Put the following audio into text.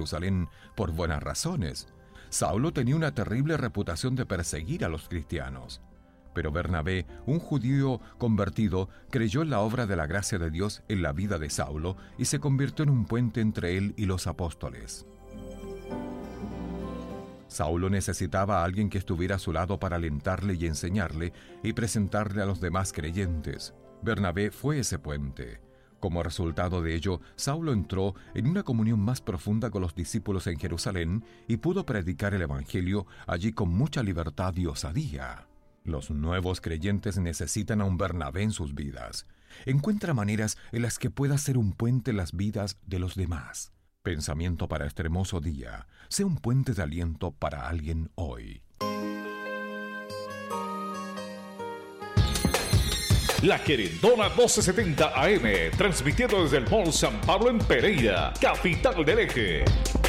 Jerusalén por buenas razones. Saulo tenía una terrible reputación de perseguir a los cristianos. Pero Bernabé, un judío convertido, creyó en la obra de la gracia de Dios en la vida de Saulo y se convirtió en un puente entre él y los apóstoles. Saulo necesitaba a alguien que estuviera a su lado para alentarle y enseñarle y presentarle a los demás creyentes. Bernabé fue ese puente. Como resultado de ello, Saulo entró en una comunión más profunda con los discípulos en Jerusalén y pudo predicar el Evangelio allí con mucha libertad y osadía. Los nuevos creyentes necesitan a un Bernabé en sus vidas. Encuentra maneras en las que pueda ser un puente en las vidas de los demás. Pensamiento para este hermoso día. Sé un puente de aliento para alguien hoy. La Querendona 1270 AM, transmitiendo desde el Mall San Pablo en Pereira, capital del Eje.